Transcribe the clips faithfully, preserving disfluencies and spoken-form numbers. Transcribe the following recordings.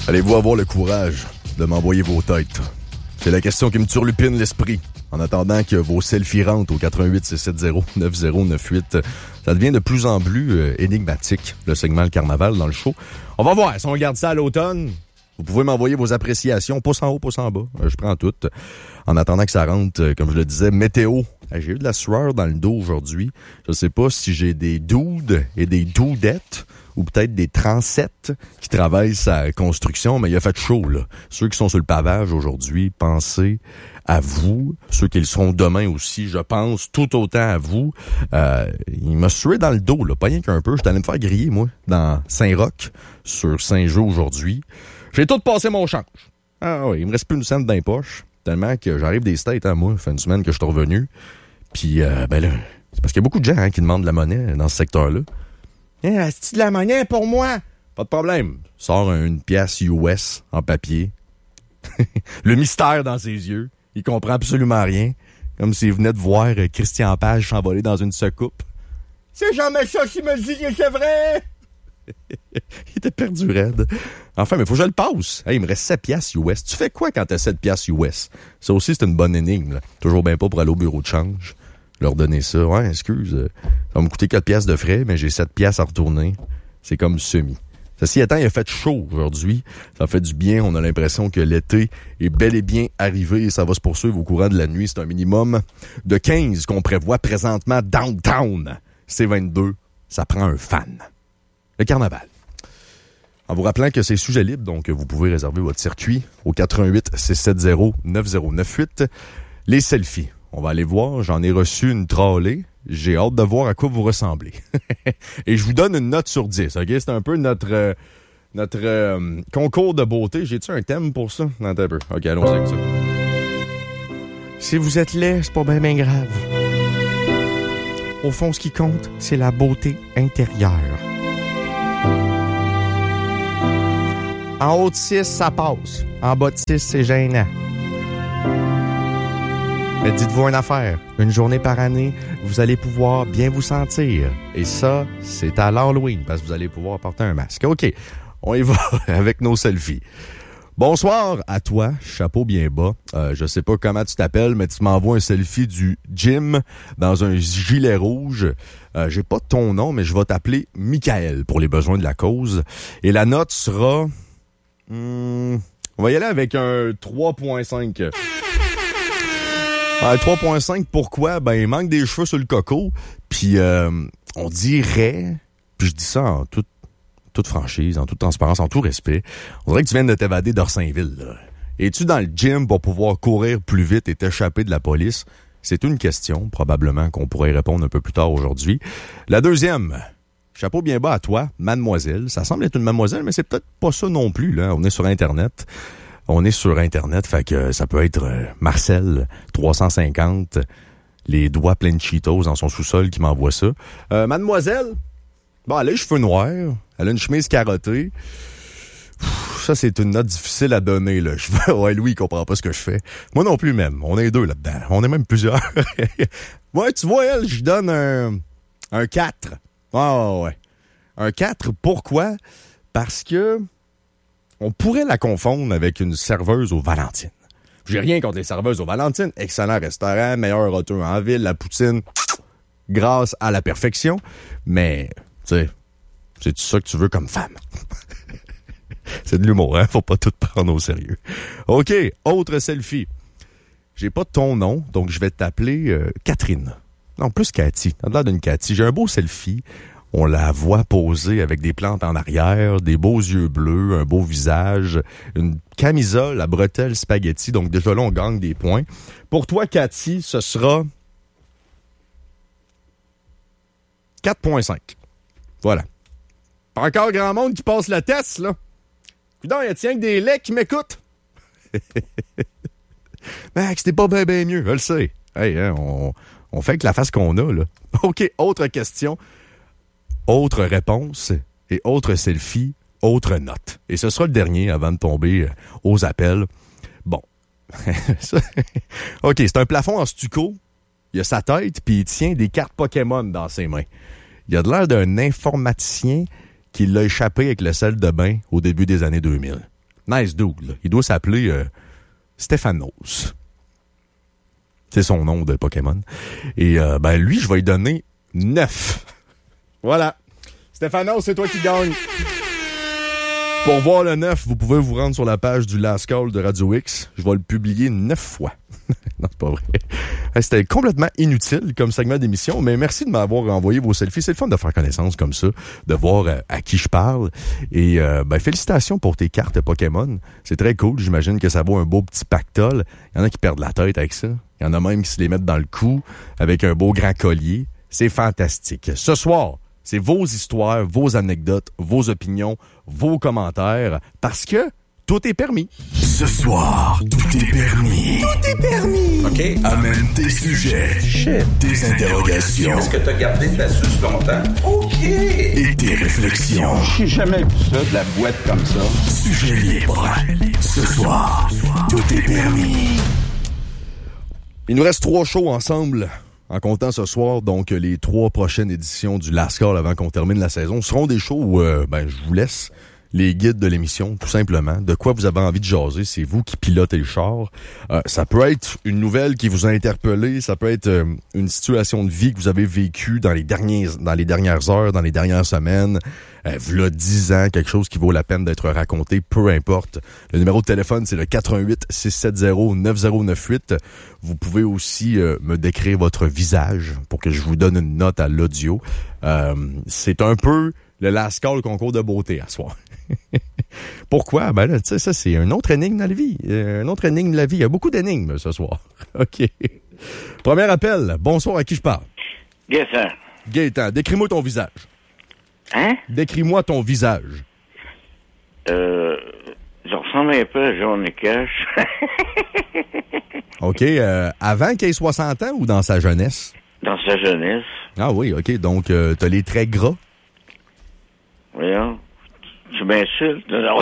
Allez-vous avoir le courage de m'envoyer vos têtes? C'est la question qui me turlupine l'esprit. En attendant que vos selfies rentrent au quatre un huit six sept zéro neuf zéro neuf huit, ça devient de plus en plus euh, énigmatique, le segment Le Carnaval dans le show. On va voir, si on regarde ça à l'automne, vous pouvez m'envoyer vos appréciations, pouce en haut, pouce en bas, je prends toutes. En attendant que ça rentre, comme je le disais, météo. J'ai eu de la sueur dans le dos aujourd'hui. Je sais pas si j'ai des dudes et des doudettes ou peut-être des transettes qui travaillent sa construction, mais il a fait chaud, là. Ceux qui sont sur le pavage aujourd'hui, pensez à vous. Ceux qui le seront demain aussi, je pense tout autant à vous. Euh, il m'a sué dans le dos, là, pas rien qu'un peu. J'étais allé me faire griller, moi, dans Saint-Roch, sur Saint-Jean aujourd'hui. J'ai tout passé mon change. Ah oui, il me reste plus une scène dans les poches. Tellement que j'arrive des States, hein, moi. Ça fait une semaine que je suis revenu. Puis, euh, ben là, c'est parce qu'il y a beaucoup de gens hein, qui demandent de la monnaie dans ce secteur-là. Hein, est-ce de la monnaie pour moi? Pas de problème. Sors une pièce U S en papier. Le mystère dans ses yeux. Il comprend absolument rien. Comme s'il venait de voir Christian Page s'envoler dans une secoupe. C'est jamais ça qui me dit que c'est vrai! Il était perdu raide. Enfin, mais faut que je le passe. Hey, il me reste sept piastres U S. Tu fais quoi quand t'as sept piastres U S? Ça aussi, c'est une bonne énigme. Là. Toujours bien pas pour aller au bureau de change. Leur donner ça. Ouais, excuse. Ça va me coûter quatre piastres de frais, mais j'ai sept piastres à retourner. C'est comme semi. Ceci étant, il a fait chaud aujourd'hui. Ça fait du bien. On a l'impression que l'été est bel et bien arrivé et ça va se poursuivre au courant de la nuit. C'est un minimum de quinze qu'on prévoit présentement downtown. C vingt-deux, ça prend un fan. Le carnaval. En vous rappelant que c'est sujet libre, donc vous pouvez réserver votre circuit au quatre un huit six sept zéro neuf zéro neuf huit. Les selfies. On va aller voir. J'en ai reçu une trollée. J'ai hâte de voir à quoi vous ressemblez. Et je vous donne une note sur dix. OK? C'est un peu notre, euh, notre euh, concours de beauté. J'ai-tu un thème pour ça? Non, t'as un peu. OK, allons-y avec ça. Si vous êtes laid, c'est pas bien, bien grave. Au fond, ce qui compte, c'est la beauté intérieure. En haut de six, ça passe. En bas de six, c'est gênant. Mais dites-vous une affaire. Une journée par année, vous allez pouvoir bien vous sentir. Et ça, c'est à l'Halloween, parce que vous allez pouvoir porter un masque. OK, on y va avec nos selfies. Bonsoir à toi, chapeau bien bas. Euh, je sais pas comment tu t'appelles, mais tu m'envoies un selfie du gym dans un gilet rouge. Euh, j'ai pas ton nom, mais je vais t'appeler Michael pour les besoins de la cause. Et la note sera... Hmm, on va y aller avec un trois virgule cinq. Euh, trois virgule cinq, pourquoi? Ben, il manque des cheveux sur le coco. Puis, euh, on dirait... Puis je dis ça en toute... toute franchise, en toute transparence, en tout respect. On dirait que tu viens de t'évader d'Orsainville, là. Es-tu dans le gym pour pouvoir courir plus vite et t'échapper de la police? C'est une question, probablement, qu'on pourrait répondre un peu plus tard aujourd'hui. La deuxième, chapeau bien bas à toi, mademoiselle. Ça semble être une mademoiselle, mais c'est peut-être pas ça non plus, là. On est sur Internet. On est sur Internet, fait que ça peut être euh, Marcel, trois cent cinquante, les doigts pleins de Cheetos dans son sous-sol qui m'envoie ça. Euh, mademoiselle, bon, elle a les cheveux noirs. Elle a une chemise carottée. Pff, ça, c'est une note difficile à donner, là. Je fais, ouais, Louis, il comprend pas ce que je fais. Moi non plus, même. On est deux là-dedans. On est même plusieurs. Ouais, tu vois, elle, je donne un, un quatre. Ah, ouais. Un quatre, pourquoi? Parce que on pourrait la confondre avec une serveuse aux Valentines. J'ai rien contre les serveuses aux Valentines. Excellent restaurant, meilleur retour en ville, la poutine, grâce à la perfection. Mais, tu sais, c'est ça que tu veux comme femme. C'est de l'humour, hein? Faut pas tout prendre au sérieux. OK, autre selfie. J'ai pas ton nom, donc je vais t'appeler euh, Catherine. Non, plus Cathy. T'as l'air d'une Cathy. J'ai un beau selfie. On la voit poser avec des plantes en arrière, des beaux yeux bleus, un beau visage, une camisole à bretelles spaghetti. Donc déjà là, on gagne des points. Pour toi, Cathy, ce sera quatre virgule cinq. Voilà. Pas encore grand monde qui passe le test, là. Coudonc, il y a tiens que des laits qui m'écoutent. Max, t'es pas bien ben mieux, je le sais. Hey, hein, on, on fait que la face qu'on a, là. OK, autre question. Autre réponse et autre selfie, autre note. Et ce sera le dernier avant de tomber aux appels. Bon. OK, c'est un plafond en stucco. Il a sa tête, puis il tient des cartes Pokémon dans ses mains. Il a de l'air d'un informaticien qui l'a échappé avec le sel de bain au début des années deux mille. Nice dude, là. Il doit s'appeler euh, Stéphanos. C'est son nom de Pokémon. Et euh, ben lui, je vais lui donner neuf. Voilà. Stéphanos, c'est toi qui gagne. Pour voir le neuf, vous pouvez vous rendre sur la page du Last Call de Radio X. Je vais le publier neuf fois. Non, c'est pas vrai. C'était complètement inutile comme segment d'émission, mais merci de m'avoir envoyé vos selfies. C'est le fun de faire connaissance comme ça, de voir euh, à qui je parle. Et euh, ben, félicitations pour tes cartes Pokémon. C'est très cool. J'imagine que ça vaut un beau petit pactole. Il y en a qui perdent la tête avec ça. Il y en a même qui se les mettent dans le cou avec un beau grand collier. C'est fantastique. Ce soir, c'est vos histoires, vos anecdotes, vos opinions, vos commentaires, parce que tout est permis. Ce soir, tout est permis. Tout est permis. OK. Amène tes sujets. Shit. Tes interrogations. Est-ce que t'as gardé ta suce longtemps? OK. Et tes réflexions. J'ai jamais vu ça, de la boîte comme ça. Sujet libre. Ce soir, tout est permis. Il nous reste trois shows ensemble. En comptant ce soir, donc, les trois prochaines éditions du Last Call avant qu'on termine la saison seront des shows où, euh, ben, je vous laisse les guides de l'émission, tout simplement. De quoi vous avez envie de jaser, c'est vous qui pilotez le char. Euh, ça peut être une nouvelle qui vous a interpellé, ça peut être euh, une situation de vie que vous avez vécue dans les dernières, dans les dernières heures, dans les dernières semaines. Euh, v'là dix ans, quelque chose qui vaut la peine d'être raconté, peu importe. Le numéro de téléphone, c'est le quatre un huit, six sept zéro, neuf zéro neuf huit. Vous pouvez aussi euh, me décrire votre visage pour que je vous donne une note à l'audio. Euh, c'est un peu le Last Call concours de beauté à soir. Pourquoi? Ben là, tu sais, ça, c'est un autre énigme dans la vie. Un autre énigme de la vie. Il y a beaucoup d'énigmes ce soir. OK. Premier appel. Bonsoir, à qui je parle? Gaétan. Gaétan, décris-moi ton visage. Hein? Décris-moi ton visage. Euh, je ressemble un peu à Johnny Cash. OK. Euh, avant qu'il ait soixante ans ou dans sa jeunesse? Dans sa jeunesse. Ah oui, OK. Donc, euh, t'as les traits gras? Voyons. Tu m'insultes, non?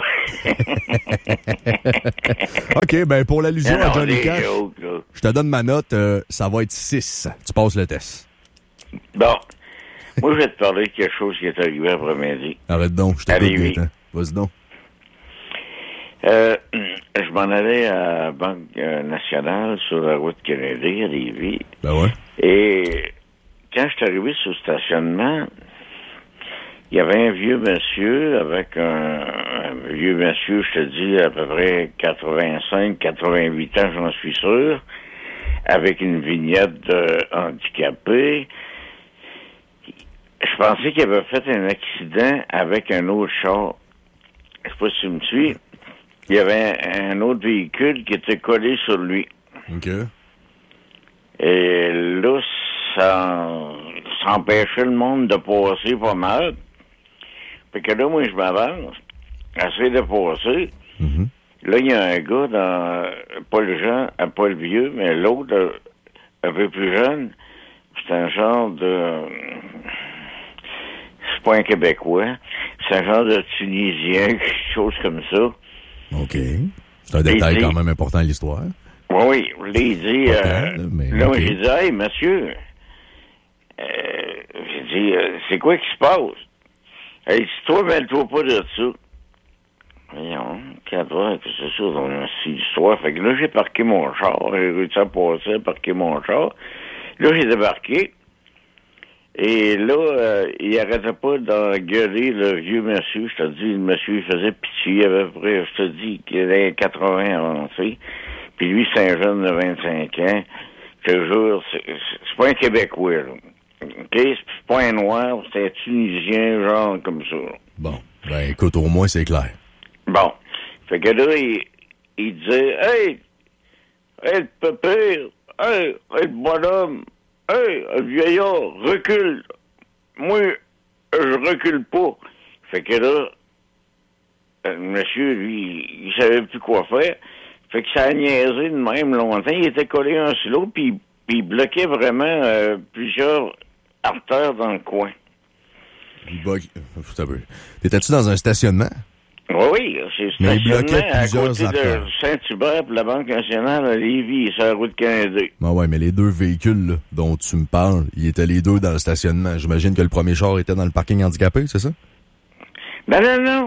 OK, ben pour l'allusion Non, non, à Johnny les Cash, jokes, là. je te donne ma note. Euh, ça va être six. Tu passes le test. Bon. Moi, je vais te parler de quelque chose qui est arrivé après-midi. Arrête donc, je t'écoute, Allez, oui. Gaétan. Vas-y donc. Euh, je m'en allais à la Banque nationale sur la route Kennedy à Lévis. Ben ouais. Et quand je suis arrivé sur le stationnement, il y avait un vieux monsieur avec un, un vieux monsieur, je te dis, à peu près quatre-vingt-cinq, quatre-vingt-huit ans, j'en suis sûr, avec une vignette de handicapé. Je pensais qu'il avait fait un accident avec un autre char. Je sais pas si tu me suis. Il y avait un, un autre véhicule qui était collé sur lui. OK. Et là, ça, ça empêchait le monde de passer pas mal. Fait que là, moi, je m'avance, j'essaie de passer. Mm-hmm. Là, il y a un gars dans, pas le jeune, pas le vieux, mais l'autre, un peu plus jeune, c'est un genre de, c'est pas un Québécois, c'est un genre de Tunisien, quelque chose comme ça. OK. C'est un détail dit, quand même important à l'histoire. Oui, oui. Là, il dit, Pas euh, tant, mais là, okay. j'ai dit, hey, monsieur, euh, j'ai dit, euh, c'est quoi qui se passe? Hey, si toi, mêle-toi pas de ça. Voyons, quatre heures, que c'est ça, dans une histoire. Fait que là, j'ai parqué mon char. J'ai réussi à passer, à parquer mon char. Là, j'ai débarqué. Et là, euh, il arrêtait pas d'engueuler le vieux monsieur. Je te dis, le monsieur, il faisait pitié. Il avait à peu près, je te dis, qu'il avait quatre-vingts avancés. Puis lui, c'est un jeune de vingt-cinq ans. Je te jure, c'est, c'est pas un Québécois, là. OK? C'est pas un noir, c'est un Tunisien, genre comme ça. Bon. Ben, écoute, au moins, c'est clair. Bon. Fait que là, il, il disait, hey, hey, le pépère, hey, hey, le bonhomme, hey, le vieillard, recule. Moi, je recule pas. Fait que là, le monsieur, lui, il savait plus quoi faire. Fait que ça a niaisé de même longtemps. Il était collé un sur l'autre, puis il bloquait vraiment euh, plusieurs artères dans le coin. Il bug... T'étais-tu dans un stationnement? Oui, oui, c'est Mais il bloquait stationnement à plusieurs côté artères. de Saint-Hubert pour la Banque nationale à Lévis, sur la route Kennedy. Ah ouais, mais les deux véhicules là, dont tu me parles, ils étaient les deux dans le stationnement. J'imagine que le premier char était dans le parking handicapé, c'est ça? Ben non, non.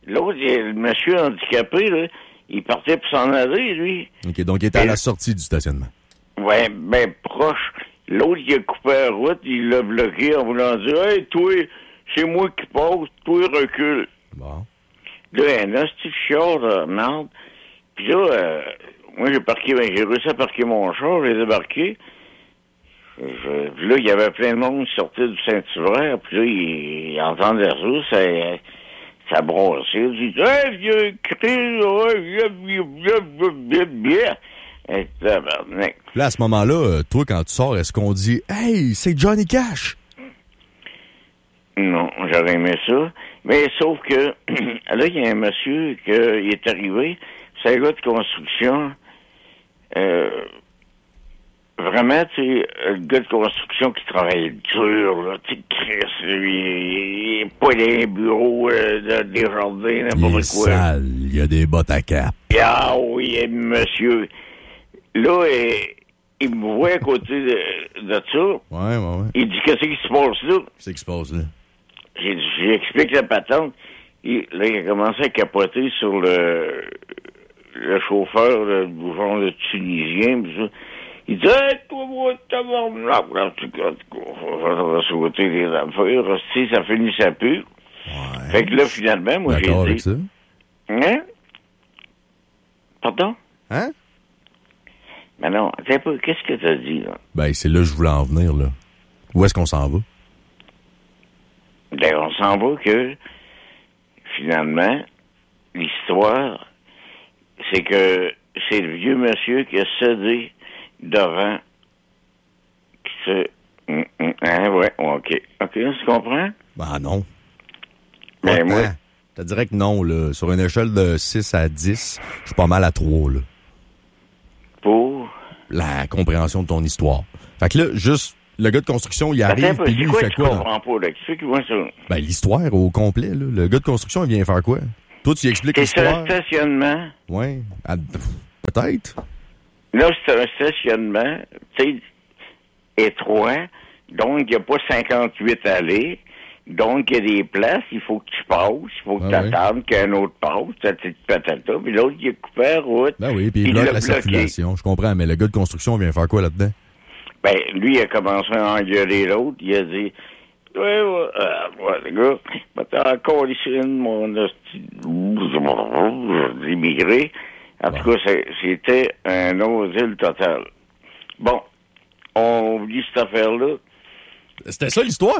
l'autre, le monsieur handicapé, là, il partait pour s'en aller, lui. OK, donc il était à la sortie du stationnement. Ouais, ben proche. L'autre, il a coupé la route, il l'a bloqué en voulant dire « Hey, toi, c'est moi qui passe, toi, recule. » Bon. Là, un hostie de char, là, merde. Puis là, euh, moi, j'ai parqué, ben, j'ai réussi à parquer mon char, j'ai débarqué. Je, puis là, il y avait plein de monde qui sortait du Saint-Hubert, puis là, il, il entendait ça, ça, ça brossait. Il dit, hey, viens, crie, ouais, viens, viens, viens, viens, viens. Et tabarnak. Là, à ce moment-là, euh, toi, quand tu sors, est-ce qu'on dit, hey, c'est Johnny Cash? Non, j'aurais aimé ça. Mais sauf que, là, il y a un monsieur qui est arrivé, c'est un gars de construction, euh, vraiment, tu sais, le gars de construction qui travaille dur, là, tu sais, Chris, lui, il est pas dans un bureau, euh, de, des jardins, n'importe il quoi. est sale, il y a des bottes à cap. Ah oui, monsieur. Là, il, il me voit à côté de, de ça. Ouais, ouais, ouais. Il dit, qu'est-ce qui se passe là? Qu'est-ce qui se passe, là? J'ai, j'explique la patente. Il, là, il a commencé à capoter sur le, le chauffeur, le bouffon de Tunisien, pis ça. Il dit, hey, toi, moi, tabarnak. En tout cas, on va sauter les affaires. Si ça finit sa pue. Ouais. Fait que là, finalement, moi, j'ai dit. D'accord avec ça? Hein? Pardon? Hein? Mais non, attends pas, qu'est-ce que t'as dit, là? Ben, c'est là que je voulais en venir, là. Où est-ce qu'on s'en va? Ben, on s'en va que, finalement, l'histoire, c'est que c'est le vieux monsieur qui a cédé devant, qui se... Hein, ouais, OK. OK, tu comprends? Ben, non. Ben, Attends, moi... je te dirais que non, là. Sur une échelle de six à dix, je suis pas mal à trois, là. Pour... La compréhension de ton histoire. Fait que là, juste, le gars de construction, il arrive, Attends, puis c'est lui, il quoi fait que tu quoi? comprends pas, là? Qu'est-ce qu'il voit ça? Ben, l'histoire au complet, là. Le gars de construction, il vient faire quoi? Toi, tu lui expliques C'est sur l'histoire? un stationnement. Ouais. Ah, peut-être. Là, c'est un stationnement, tu sais, étroit. Donc, il n'y a pas cinquante-huit allées. Donc, il y a des places, il faut que tu passes, il faut que Ah, tu attendes ouais. qu'un autre passe, ta petite patata. Puis l'autre, il a coupé la route. Ben oui, puis il il bloque l'a la bloqué. circulation. Je comprends, mais le gars de construction vient faire quoi là-dedans? Ben, lui, il a commencé à engueuler l'autre. Il a dit, ouais, ouais, euh, ouais, le gars, ben, t'as encore ici, mon hostie, immigré. En Bon. tout cas, c'est, c'était un asile total. Bon, on oublie cette affaire-là. C'était ça l'histoire?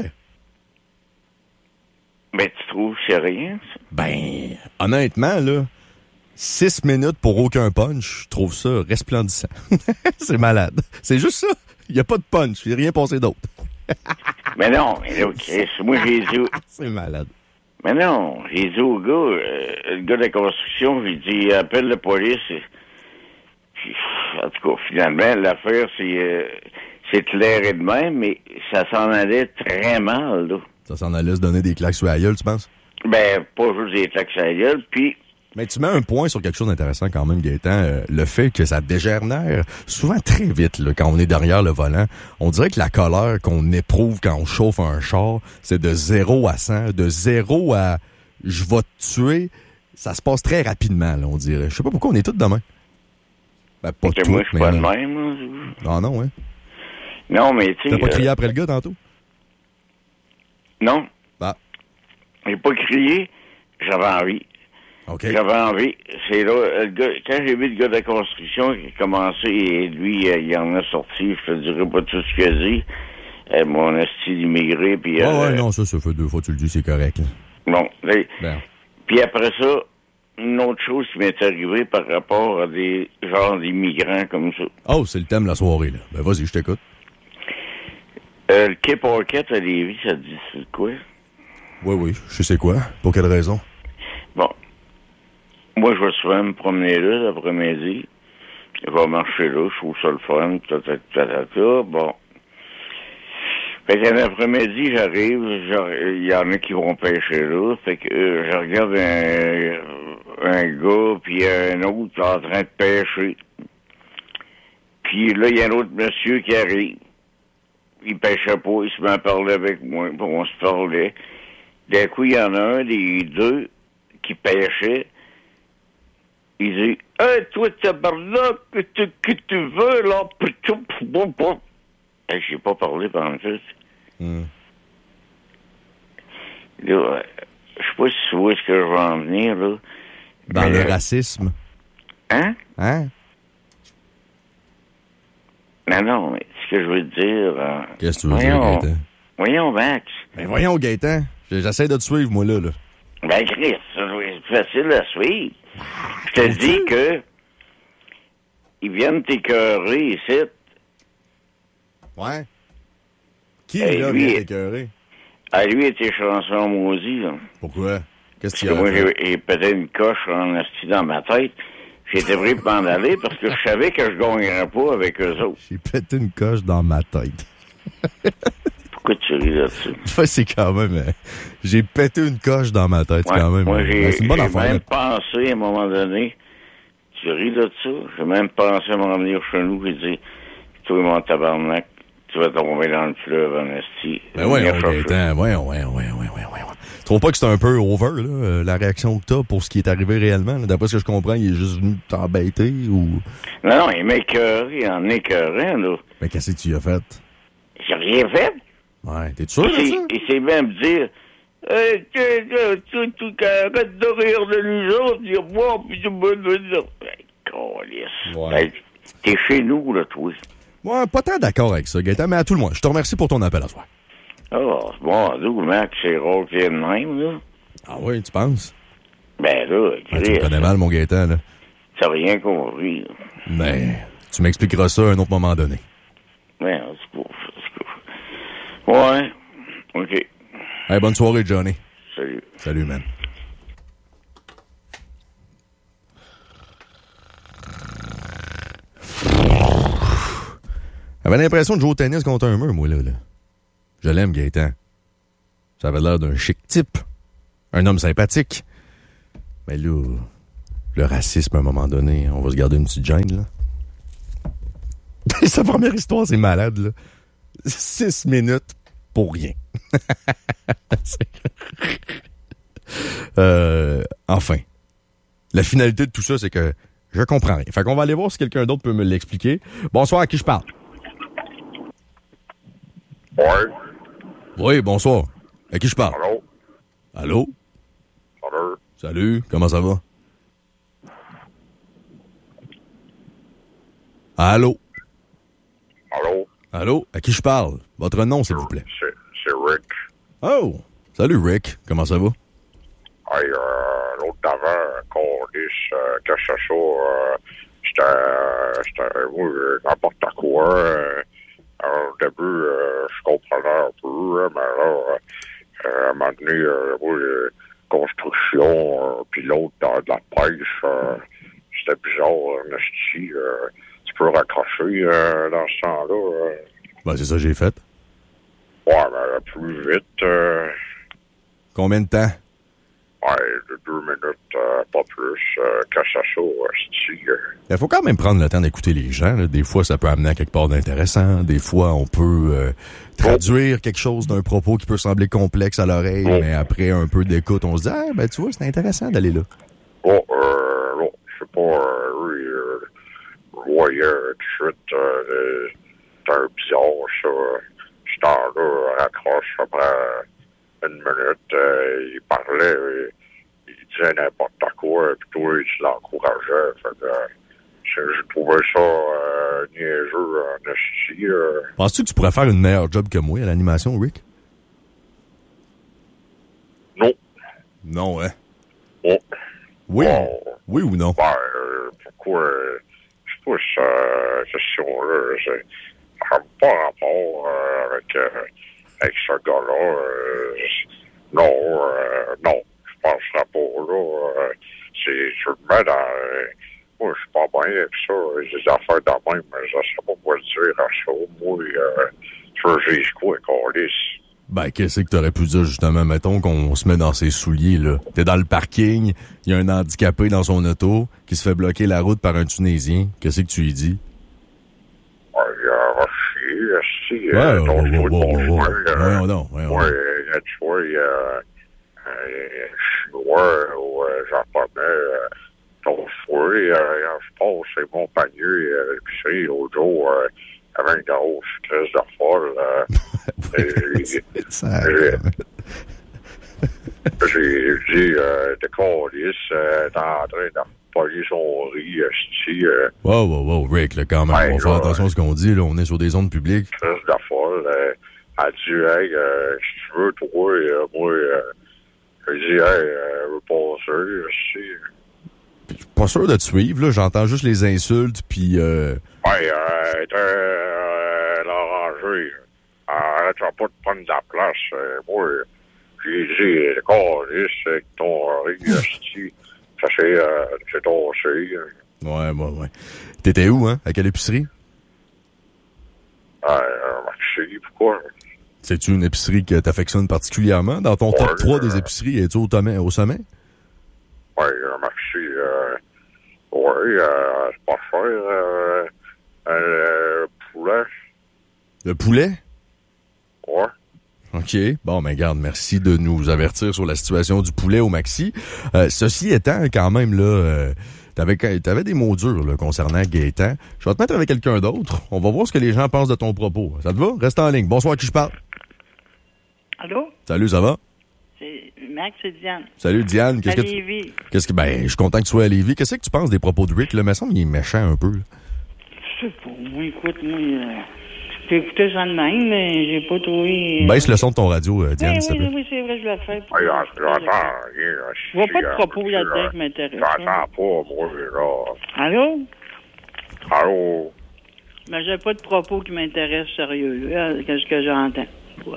Ben, tu trouves que c'est rien, ça? Ben, honnêtement, là, six minutes pour aucun punch, je trouve ça resplendissant. C'est malade. C'est juste ça. Il n'y a pas de punch. Il n'y a rien passé d'autre. Mais non, mais là, Chris, moi, j'ai dit... C'est malade. Mais non, j'ai dit au gars, euh, le gars de la construction, j'ai dit, appelle la police. Et... Puis, en tout cas, finalement, l'affaire, c'est... Euh, c'est clair et de même, mais ça s'en allait très mal, là. Ça s'en allait se donner des claques sur la gueule, tu penses? Ben, pas juste des claques sur la gueule, puis... Mais tu mets un point sur quelque chose d'intéressant quand même, Gaétan. Euh, le fait que ça dégénère souvent très vite là, quand on est derrière le volant. On dirait que la colère qu'on éprouve quand on chauffe un char, c'est de zéro à cent. De zéro à « je vais te tuer », ça se passe très rapidement, là, on dirait. Je sais pas pourquoi on est tous de même. Ben, pas tous, moi, je suis mais pas de non. même, là. Ah non, ouais. Non, mais tu sais... T'as pas euh, crié après le gars tantôt? Non. Bah. J'ai pas crié, j'avais envie. OK. J'avais envie. C'est là, le gars, quand j'ai vu le gars de la construction qui a commencé, et lui, euh, il en a sorti, je te dirais pas tout ce qu'il a dit, euh, mon style immigré, puis... Ah euh, ouais, non, ça, ça fait deux fois tu le dis, c'est correct. Là. Bon, là, Ben. puis après ça, une autre chose qui m'est arrivée par rapport à des genres d'immigrants comme ça. Oh, c'est le thème de la soirée, là. Ben vas-y, je t'écoute. Euh, le Quai Parquet à Lévis, ça te dit c'est quoi? Oui, oui, je sais quoi. Pour quelle raison? Bon. Moi, je vais souvent me promener là l'après-midi. Je vais marcher là, je trouve ça le fun, tata, tata, tata. Bon. Fait qu'un après-midi, j'arrive, il y en a qui vont pêcher là. Fait que euh, je regarde un, un gars, puis un autre en train de pêcher. Puis là, il y a un autre monsieur qui arrive. Il pêchait pas, il se met à parler avec moi, puis on se parlait. D'un coup, il y en a un des deux qui pêchait. Il dit « Hey, toi, tabarnak, que tu, que tu veux, là? » Hey, j'ai pas parlé pendant tout. Mm. Là, euh, je sais pas si tu vois ce que je veux en venir, là. Dans Mais, le euh, racisme. Hein? Hein? Non, non, mais ce que je veux te dire... Euh, Qu'est-ce que tu veux voyons, dire, Gaëtan? Voyons, Max. Ben voyons, Gaëtan. J'essaie de te suivre, moi, là. là. Ben, Chris, c'est facile à suivre. Je te dis que... Ils viennent t'écœurer ici. Ouais. Qui, Hey, là, lui, vient t'écœurer? À lui et tes chansons maudits, là. Pourquoi? Qu'est-ce Parce qu'il que y a moi, fait? j'ai, j'ai pété une coche en asti dans ma tête. J'étais pris pour m'en aller parce que je savais que je gagnerais pas avec eux autres. J'ai pété une coche dans ma tête. Pourquoi tu ris là-dessus? Ouais, c'est quand même... euh, j'ai pété une coche dans ma tête, Ouais, quand même. moi, euh, j'ai, ben, c'est une bonne j'ai affaire. même là. pensé à un moment donné, tu ris de ça, j'ai même pensé à m'en venir chez nous et dire, toi, mon tabarnak, tu vas tomber dans le fleuve en esti. Ben ouais, Venir on chercher. Gaëtan, ouais, ouais, ouais, ouais, ouais, ouais. Tu trouves pas que c'est un peu over, là, euh, la réaction que t'as pour ce qui est arrivé réellement? Là? D'après ce que je comprends, il est juste venu t'embêter ou... Non, non, il m'écœurait en écœurant, là. Ben, qu'est-ce que tu y as fait? J'ai rien fait. Ouais, t'es sûr de Il ça? s'est- il s'est même dire, hey, tu, tu, tu, tu, arrête de rire de nous autres, dire, moi, puis tu me dis, hey, câlisse. Ouais. Hey, t'es chez nous, là, toi. Ouais, pas tant d'accord avec ça, Gaëtan, mais à tout le moins, je te remercie pour ton appel à soir. Ah, c'est bon, d'où, Max, c'est rare qu'il y ait de même, là. Ah oui, tu penses? Ben là, Ouais, tu me Chris, connais mal, mon Gaëtan, là. t'as rien compris, là. Ben, tu m'expliqueras ça à un autre moment donné. Ouais, c'est cool, c'est cool. Ouais, OK. Hey, bonne soirée, Johnny. Salut. Salut, man. J'avais l'impression de jouer au tennis contre un mur, moi, là. là. Je l'aime, Gaëtan. Ça avait l'air d'un chic type. Un homme sympathique. Mais là, le racisme, à un moment donné, on va se garder une petite gêne, là. Sa première histoire, c'est malade, là. Six minutes pour rien. euh, enfin. La finalité de tout ça, c'est que je comprends rien. Fait qu'on va aller voir si quelqu'un d'autre peut me l'expliquer. Bonsoir, à qui je parle? Ouais. Oui, bonsoir. À qui je parle? Allô? Allô? Allô? Salut, comment ça va? Allô? Allô? Allô? À qui je parle? Votre nom, s'il vous plaît. C'est, c'est Rick. Oh! Salut, Rick. Comment ça va? Hey, euh, l'autre d'avant, Cordis, euh, qu'est-ce que c'est ça? Euh, j'étais, euh, j'étais, moi, euh, n'importe quoi. Euh, alors, au début, euh, je comprenais un peu, hein, mais là, euh, à un moment donné, euh, moi, euh, construction, euh, puis l'autre dans de la pêche, euh, c'était bizarre, euh, esti, euh, tu peux raccrocher euh, dans ce temps-là. Euh. Ben, c'est ça que j'ai fait. Ouais, mais plus vite, euh, Combien de temps? ouais, de deux minutes, euh, pas plus, euh, qu'à ça, ça, esti, euh. Il faut quand même prendre le temps d'écouter les gens. Là. Des fois, ça peut amener à quelque part d'intéressant. Des fois, on peut euh, traduire quelque chose d'un propos qui peut sembler complexe à l'oreille, Oh. mais après un peu d'écoute, on se dit « Ah, ben tu vois, c'est intéressant d'aller là. Bon, euh, non, je sais pas, euh, oui, euh, je voyais euh, tout de suite, euh, c'est un bizarre, ça. J'étais là, raccroche après une minute, euh, il parlait, euh, il disait n'importe quoi, puis toi, tu l'encourageais, fait que, euh, je, je trouvais ça euh, niaiseux en esti, euh. » Penses-tu que tu pourrais faire une meilleure job que moi à l'animation, Rick? Non. Non, hein? Oh. Oui. Oh. Oui ou non? Ben, euh, pourquoi, euh, je sais pas si cette question-là, c'est, ça n'a pas rapport euh, avec, euh, avec ce gars-là. Euh, non, euh, non, je penserais pas, là. Euh, c'est, tu le mets dans, euh, moi, je suis pas bien avec ça. J'ai des affaires de même, mais je sais pas quoi dire à ça. Moi, euh, tu veux que je dise quoi, câlisse? Ben, qu'est-ce que t'aurais pu dire, justement? Mettons qu'on se met dans ses souliers, là. T'es dans le parking, il y a un handicapé dans son auto qui se fait bloquer la route par un Tunisien. Qu'est-ce que tu lui dis? Ouais, il a chier, si, Ouais, euh, ouais, ton ouais, choix de ouais, ton ouais, chemin, ouais. euh, Ouais, non, ouais, ouais, il y a du choix, il y a euh, chinois ou euh, japonais, euh, ton fruit, euh, je pense c'est mon panier euh, l'épicerie l'autre jour, euh, avait une grosse crise de folle. Euh, oui, et, ça... et, j'ai dit, euh, de Colis, euh, t'es en train de pogner son riz, esti. Euh, wow, wow, wow, Rick, là, quand même, ouais, on va faire là, attention à ce qu'on dit, là, on est sur des zones publiques. Crise de folle. Euh, elle dit, hey, euh, si tu veux, toi, euh, moi, euh, je dis, hey, euh, je veux passer, esti. Je suis pas sûr de te suivre, là, j'entends juste les insultes, puis euh... Ouais, euh, t'es euh, l'arrangé. Arrête-toi pas de prendre de la place. Euh, moi, j'ai dit, Colis, avec ton riz, esti. Ça c'est, euh, c'est tossé. Ouais, ouais, ouais. T'étais où, hein? À quelle épicerie? Ah, euh, Maxi, pourquoi? C'est-tu une épicerie que t'affectionnes particulièrement? Dans ton top ouais, trois euh, des épiceries, es-tu au, sommet, au sommet? Ouais, euh, Maxi, euh, ouais, euh, c'est pas cher, euh, euh, poulet. Le poulet? Ouais. OK. Bon, ben garde, merci de nous avertir sur la situation du poulet au Maxi. Euh, ceci étant, quand même, là, euh, t'avais, t'avais des mots durs là, concernant Gaétan. Je vais te mettre avec quelqu'un d'autre. On va voir ce que les gens pensent de ton propos. Ça te va? Reste en ligne. Bonsoir, à qui je parle? Allô? Salut, ça va? C'est Max, c'est Diane. Salut, Diane. Qu'est-ce à que tu... Lévis. Qu'est-ce que... Ben, je suis content que tu sois à Lévis. Qu'est-ce que tu penses des propos de Rick? Là, il me semble qu'il est méchant un peu. Là. Je sais pas. Moi, écoute, moi... Euh... J'ai écouté ça de même, mais j'ai pas trouvé... Euh... Baisse le son de ton radio, euh, Diane, oui, s'il te oui, plaît. oui, c'est vrai, je le fais. Ouais, j'entends rien. Je vois pas de propos là-dedans qui m'intéressent. J'entends pas, moi, là. Allô? Allô? Ben, j'ai pas de propos qui m'intéressent sérieux, là, qu'est-ce que j'entends. Ouais.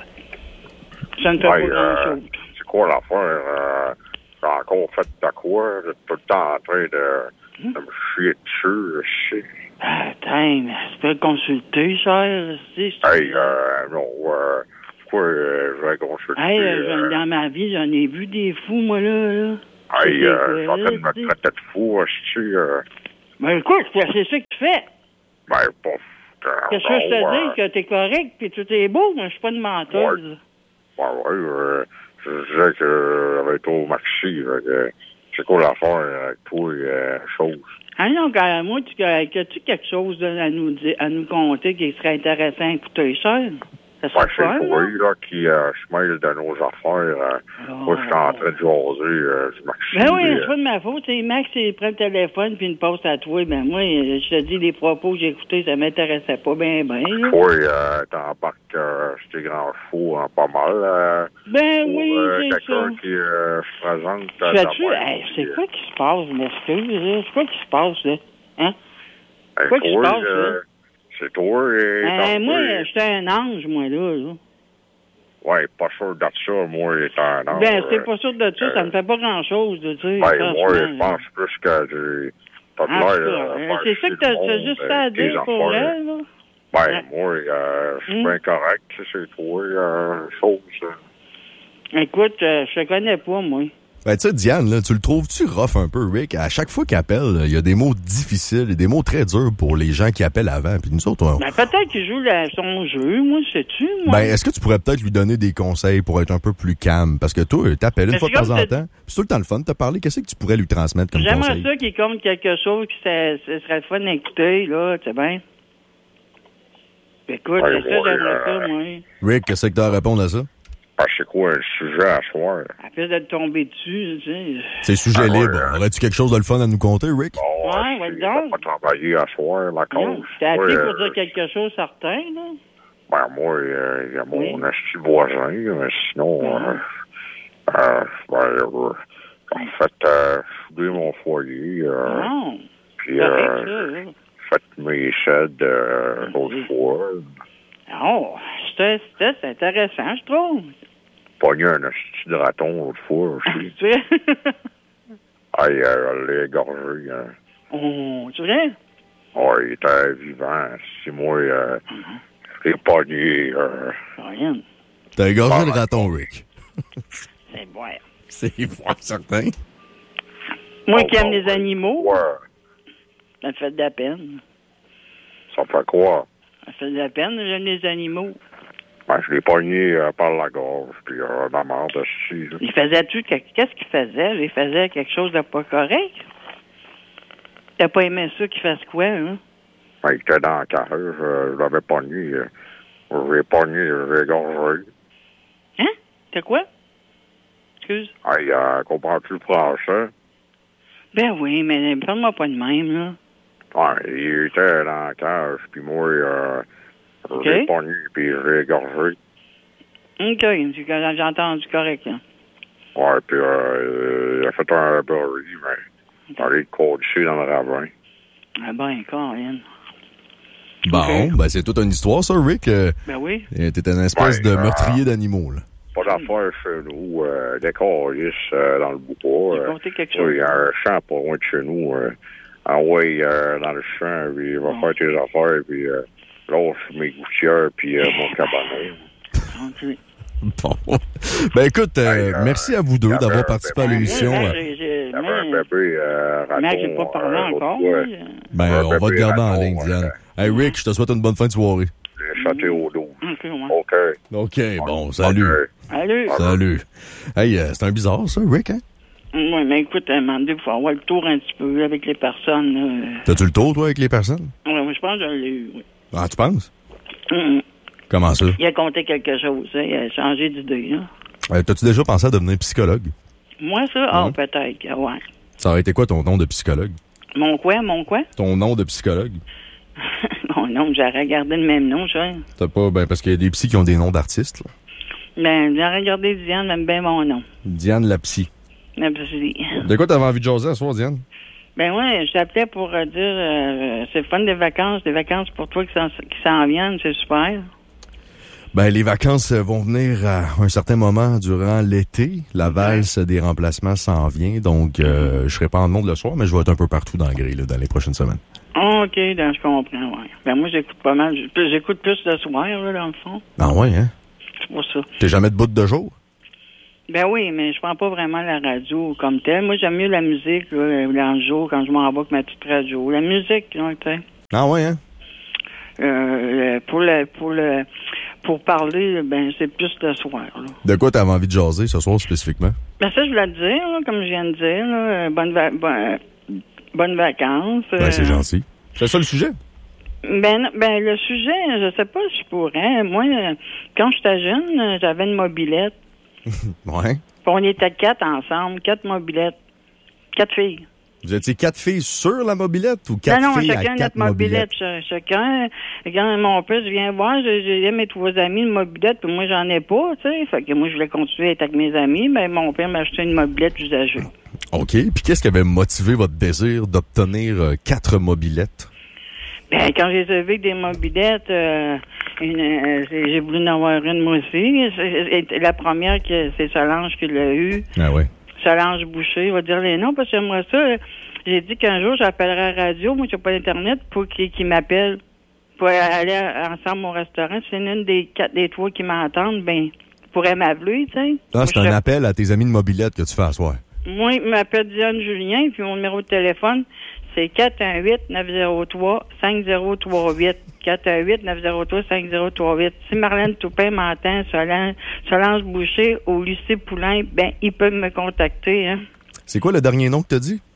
Ça ne fait ouais, pas euh, grand-chose. C'est quoi l'affaire? Euh, j'ai encore fait de quoi? J'ai tout le temps en train de, Hum? de me chier dessus, je sais. Attends, mais tu peux consulter, cher. Si, Hey, euh, non, euh, pourquoi euh, je vais consulter? Hey, euh, euh, dans ma vie, j'en ai vu des fous, moi, là. là. hey, C'est euh, quoi, je suis en train de là, me traiter de fou, je euh, Ben, écoute, c'est ça que tu fais. ben, pas... Euh, Qu'est-ce que je te euh, dis? Que t'es correct, puis tout est beau, mais je suis pas une menteuse. Ouais, ouais, euh, je disais que j'avais été au Maxi, là, que c'est quoi l'affaire avec toi, euh, chose? Ah non, quand, moi, tu as-tu quelque chose là, à nous dire, à nous conter qui serait intéressant à écouter ça? Ça serait Ouais, c'est fun, toi, là? là, qui euh, se mêle de nos affaires. Euh, Oh. Moi, je suis en train de jaser euh, du Maxi. Ben oui, euh, c'est pas de ma faute. C'est Max, il prend le téléphone puis il me passe à toi. Ben moi, je te dis, les propos que j'ai écoutés, ça m'intéressait pas bien, bien. là. Toi, euh, t'embarques euh, sur tes grands chevaux hein, pas mal. Euh, Ben pour, oui, euh, c'est ça. quelqu'un qui euh, se présente. euh, Fais-tu? de même, Hey, c'est puis, quoi qui se passe, m'excuse? là? C'est quoi qui se passe, là? Hein? euh, quoi qui se toi, passe, euh, là? c'est toi et... Ben, ton moi, frère. j'étais un ange, moi, là. là. Ouais, pas sûr de ça, moi, étant un ange. Ben, c'est euh, pas sûr de ça, ça me fait pas grand-chose, tu sais. Ben, moi, franchement. je pense plus que j'ai... T'as de En tout l'air, cas, euh, euh, faire c'est ça chier que du t'as monde, t'as juste euh, ça à tes dire pour affaires. elle, là? Ben, Ouais. moi, euh, je suis Hum. bien correct, c'est toi, euh, chose. euh. Écoute, euh, je te connais pas, moi. Ben, tu sais, Diane, là, tu le trouves-tu rough un peu, Rick? À chaque fois qu'il appelle, il y a des mots difficiles et des mots très durs pour les gens qui appellent avant. Puis nous autres, on... Ben, peut-être qu'il joue la- son jeu, moi, sais-tu, moi? Ben, est-ce que tu pourrais peut-être lui donner des conseils pour être un peu plus calme? Parce que toi, t'appelles une Mais fois de c'est temps en comme temps. Puis c'est tout le temps le fun de te parler. Qu'est-ce que tu pourrais lui transmettre comme J'aimerais conseil? ça qu'il compte quelque chose qui serait, ce serait le fun à écouter, là, tu sais bien. Écoute, Ouais, c'est ça, ouais, j'aimerais euh, ça, moi. Rick, qu'est-ce que t'as à répondre à ça? Ah, c'est quoi le sujet à soir? À place de te tomber dessus, tu sais. C'est sujet Ah, ouais, libre. euh, Aurais-tu quelque chose de le fun à nous conter, Rick? Bon, Ouais, euh, ouais, si donc. t'as pas travaillé à soir, la Non, cause. je t'ai appelé Ouais, pour dire euh, quelque chose certain, là. Ben, moi, il y a mon Oui. esti voisin, mais sinon, Mhm. euh, euh, ben, euh, en fait, euh, soudé mon foyer, euh, Non. puis Correct, euh, ça, là. fait mes sheds euh, l'autre fois, Oh, c'était c'était- c'est intéressant, je trouve. pogné un esti de raton l'autre fois aussi. Tu sais? Ah, il euh, l'a égorgé, hein. Oh, tu vois? Ouais, il était vivant. Si moi, euh, j'ai pogné, euh, Rien. T'as égorgé Ah, le ouais. raton, Rick. C'est bon. C'est fort certain. Moi oh, qui aime bon, les ouais. animaux, Ouais, ça me fait de la peine. ça fait quoi? Ça me fait de la peine, j'aime les animaux. Ben, Ben, je l'ai pogné euh, par la gorge, puis euh, la mort dessus. Il faisait-tu... Qu'est-ce qu'il faisait? Il faisait quelque chose de pas correct? T'as pas aimé ça qu'il fasse quoi, hein? Ben, il était dans la cage, euh, je l'avais pogné. Euh, je l'ai pogné, je l'ai égorgé. Hein? T'as quoi? Excuse. Hey, euh, comprends-tu le français? Ben oui, mais parle-moi pas de même, là. Ouais, il était dans la cage, puis moi, euh, OK. je l'ai pogné, puis je l'ai égorgé. OK, j'ai entendu correct, là. Ouais, puis euh, il a fait un burry, mais il allait le coacher dans le ravin. Ah ben, Colin. Bon, Okay. ben c'est toute une histoire, ça, Rick. Euh, Ben oui. T'étais une espèce Ouais, de euh, meurtrier d'animaux, là. Pas d'affaires chez nous, euh, des calices euh, dans le bois. J'ai Euh, compté quelque oui, chose. il y a un champ pas loin de chez nous. Euh, ah ouais, euh, dans le champ, puis il va Bon. faire tes affaires, puis euh, lâche mes gouttières, puis euh, mon cabanon. OK. Bon. Ben écoute, euh, Hey, euh, merci à vous deux il y avait d'avoir un participé à bébé. l'émission. Ouais, Euh, j'ai- j'ai- Il y avait un mais- bébé euh, raton. mais j'ai pas parlé euh, encore. l'autre fois. moi. Ben, un on va te bébé garder en raton, ligne, Diane. euh, Hey, Rick, je te souhaite une bonne fin de soirée. J'ai chaté au dos. OK, ouais. OK. OK, bon, salut. OK. Allez. Salut. Hey, euh, c'est un bizarre, ça, Rick, hein? Oui, mais écoute, à un moment donné, il faut avoir le tour un petit peu avec les personnes. là. T'as-tu le tour, toi, avec les personnes? Ouais, moi, je pense que je l'ai eu, oui. Ah, tu penses? Hum, Comment ça? Il a compté quelque chose, hein, il a changé d'idée. Là. Euh, T'as-tu déjà pensé à devenir psychologue? Moi, ça, ah, Ouais. peut-être, que ouais. Ça aurait été quoi ton nom de psychologue? Mon quoi, mon quoi? Ton nom de psychologue? Mon nom, j'aurais regardé le même nom, ça. T'as pas... Ben, parce qu'il y a des psys qui ont des noms d'artistes, là. Ben, j'aurais regardé Diane, même bien mon nom. Diane la psy. Mais puis, De quoi t'avais envie de jaser ce soir, Diane? Ben ouais, je t'appelais pour euh, dire, euh, c'est le fun des vacances, des vacances pour toi qui s'en, qui s'en viennent, c'est super. Ben, les vacances euh, vont venir à un certain moment durant l'été. La valse des remplacements s'en vient, donc euh, je serai pas en monde le soir, mais je vais être un peu partout dans le grille, là, dans les prochaines semaines. OK, donc je comprends, ouais. Ben moi, j'écoute pas mal, j'écoute plus le soir, là, dans le fond. Ah ouais, hein? C'est pour ça. T'es jamais de bout de jour? Ben oui, mais je prends pas vraiment la radio comme telle. Moi, j'aime mieux la musique, là, dans le jour, quand je m'en vais avec ma petite radio. La musique, là, tu sais. Ah ouais, hein? Euh, pour le, pour le, pour parler, ben, c'est plus le soir, là. De quoi t'avais envie de jaser ce soir spécifiquement? Ben ça, je voulais te dire, là, comme je viens de dire, là, euh, bonne, va- bon- bonnes vacances. Ben, c'est euh, gentil. C'est ça le sujet? Ben, non, ben, le sujet, je sais pas si je pourrais. Moi, euh, quand j'étais jeune, euh, j'avais une mobilette. Ouais. Puis on était quatre ensemble, quatre mobilettes. Quatre filles. Vous étiez quatre filles sur la mobilette ou quatre non, non, filles à chacun quatre notre mobilette. mobilettes? Ch- Chacun, quand mon père vient voir, j'ai j'ai mes trois amis une mobilette, puis moi, j'en ai pas, tu sais. Fait que moi, je voulais continuer à être avec mes amis, mais mon père m'a acheté une mobilette usagée. OK. Puis qu'est-ce qui avait motivé votre désir d'obtenir euh, quatre mobilettes? Ben, quand j'ai élevé des mobilettes, euh, une, euh, j'ai j'ai voulu en avoir une, moi aussi. C'est- c'est- La première, que c'est Solange qui l'a eue. Ah ouais. Solange Boucher, je vais dire les noms parce que j'aimerais ça. J'ai dit qu'un jour, j'appellerai à la radio, moi, j'ai pas d'Internet, pour qu'ils qu'ils m'appellent pour aller ensemble au restaurant. Si c'est une des quatre, des trois qui m'entendent, ben, ils pourraient m'appeler, tu sais. Ah, Moi, c'est je- un appel à tes amis de mobilette que tu fais à soir. Moi, il m'appelle Diane Julien, puis mon numéro de téléphone, c'est quatre un huit, neuf zéro trois, cinq zéro trois huit. quatre un huit, neuf zéro trois, cinq zéro trois huit. Si Marlène Toupin m'entend, Solange, Solange Boucher ou Lucie Poulain, ben, ils peuvent me contacter, hein. C'est quoi le dernier nom que t'as dit?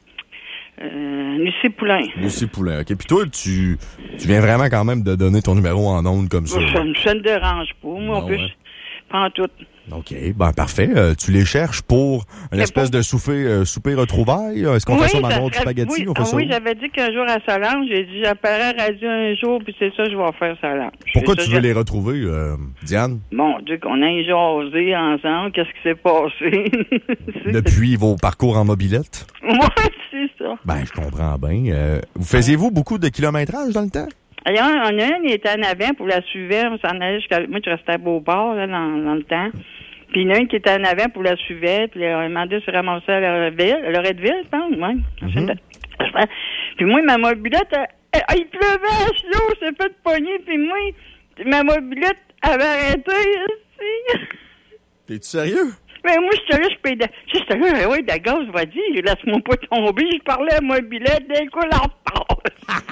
Euh, Lucie Poulain. Lucie Poulain. OK. Puis toi, tu, tu viens vraiment quand même de donner ton numéro en ondes comme ça. Ça, me- ça ne dérange pas. Moi, Non, en plus, ouais. je prends tout. OK. Ben, parfait. Euh, tu les cherches pour une Mais espèce pour- de souper, euh, souper retrouvailles? Est-ce qu'on fait ça dans le mode du serait- spaghetti? Oui, On fait ah ça oui, où? j'avais dit qu'un jour à Solange, j'ai dit, j'appellerai à la radio un jour, puis c'est ça, je vais faire Solange. Pourquoi C'est tu ça, veux je- les retrouver, euh, Diane? Mon Dieu, qu'on ait jasé ensemble, qu'est-ce qui s'est passé? C'est- Depuis vos parcours en mobilette? Ouais, c'est ça. Ben, je comprends bien. Euh, vous faisiez-vous beaucoup de kilométrage dans le temps? Alors, on a un, il était en avant pour la suivre, on s'en allait jusqu'à, moi, je restais à Beauport, là, dans, dans le temps. Puis il y en a un qui était en avant pour la suivre, puis on a demandé de se ramasser à Loretteville, à Loretteville, je pense, ouais. Mm-hmm. Puis moi, ma mobilette, elle- elle- il pleuvait à chaud, c'est fait pogner, puis moi, ma mobilette avait arrêté, aussi. T'es-tu sérieux? Mais moi, j'étais là, je paye de... Tu sais, j'étais là, oui, de la gaz, vas-y, laisse-moi pas tomber. Je parlais à mon billet, d'un coup, là, on repasse.